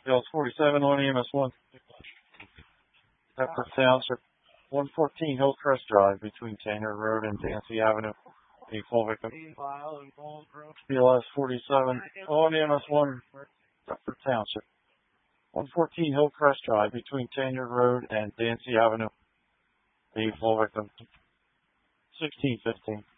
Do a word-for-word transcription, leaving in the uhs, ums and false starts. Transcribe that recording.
Fields forty-seven on E M S one. Pepper Township. one fourteen Hillcrest Drive between Tanner Road and Dancy Avenue. A full victim. B L S forty-seven on E M S one. Pepper Township. one fourteen Hillcrest Drive between Tanner Road and Dancy Avenue. A full victim. sixteen fifteen.